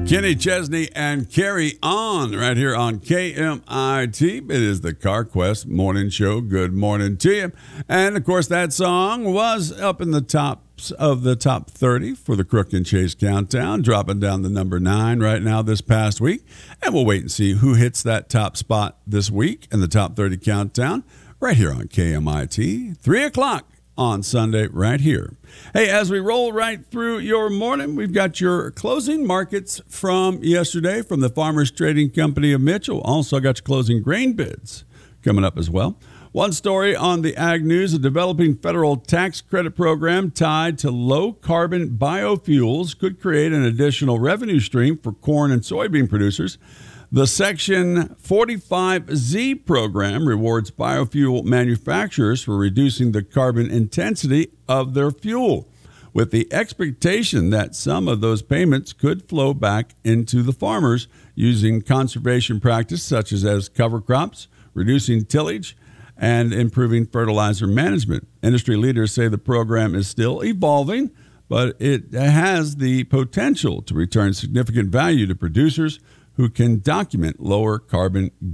Kenny Chesney and Carry On right here on KMIT. It is the CarQuest Morning Show. Good morning to you. And, of course, that song was up in the tops of the top 30 for the Crook and Chase Countdown, dropping down to number 9 right now this past week. And we'll wait and see who hits that top spot this week in the top 30 countdown right here on KMIT, 3 o'clock. On Sunday right here. Hey, as we roll right through your morning, we've got your closing markets from yesterday from the Farmers Trading Company of Mitchell. Also got your closing grain bids coming up as well. One story on the Ag News, a developing federal tax credit program tied to low-carbon biofuels could create an additional revenue stream for corn and soybean producers. The Section 45Z program rewards biofuel manufacturers for reducing the carbon intensity of their fuel, with the expectation that some of those payments could flow back into the farmers using conservation practices such as cover crops, reducing tillage, and improving fertilizer management. Industry leaders say the program is still evolving, but it has the potential to return significant value to producers who can document lower carbon